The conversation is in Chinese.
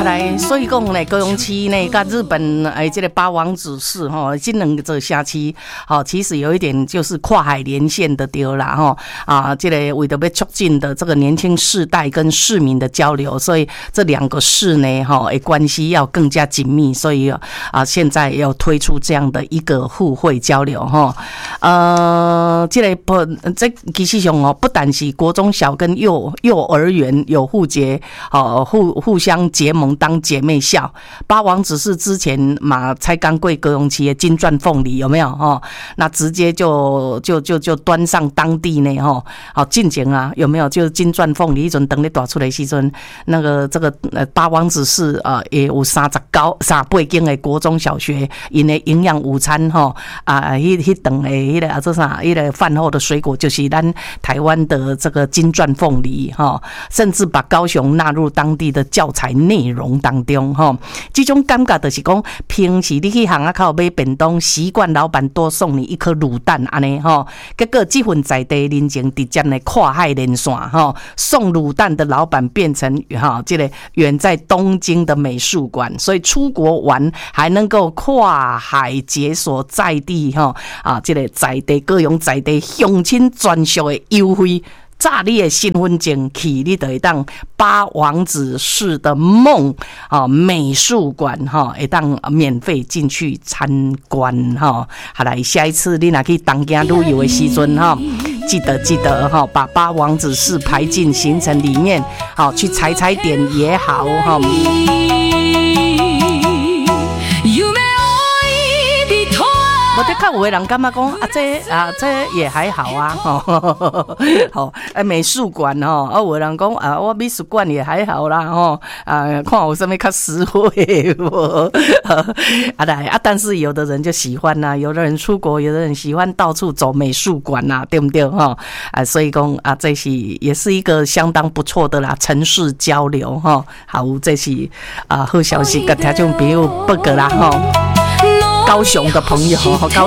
来，所以讲呢，高雄市呢，跟日本这个八王子市哈，这两个辖区，其实有一点就是跨海连线的对啦这个为了要促进的这个年轻世代跟市民的交流，所以这两个市呢，关系要更加紧密，所以现在要推出这样的一个互惠交流这其实上不但是国中小跟幼儿园有互结，互相结盟当姐妹校。八王子是之前嘛才刚过高雄市的金钻凤梨有没有那直接就端上当地呢进前有没有就是金钻凤梨迄阵等咧大出来的时阵，那个这个八王子市也有38间的国中小学，因的营养午餐迄顿的迄个这啥迄个饭后的水果就是咱台湾的这个金钻凤梨甚至把高雄纳入当地的教材内容当中这种感觉就是讲，平时你去巷仔口买便当，习惯老板多送你一颗卤蛋安尼结果这份在地人情直接的跨海连线送卤蛋的老板变成这个远在东京的美术馆，所以出国玩还能够跨海解锁在地这个在地各种在地乡亲专属的优惠。炸你的身份证去，你就会当八王子市的梦美术馆会当免费进去参观好来，下一次你若去东京旅游的时阵记得把八王子市排进行程里面去踩点也好我在看有的人感觉讲这也还好美术馆有的人讲我美术馆也还好啦看有什么较实惠但是有的人就喜欢有的人出国，有的人喜欢到处走美术馆对不对所以讲这是也是一个相当不错的啦，城市交流好，这是好消息，跟听众朋友报告啦高雄的朋友